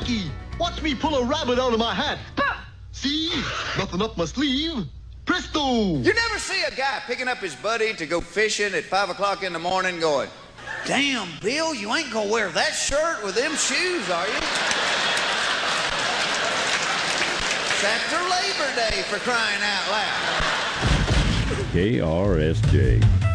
Rocky, watch me pull a rabbit out of my hat. See? Nothing up my sleeve. Presto! You never see a guy picking up his buddy to go fishing at 5 o'clock in the morning going, "Damn, Bill, you ain't gonna wear that shirt with them shoes, are you?" It's after Labor Day, for crying out loud. KRSJ.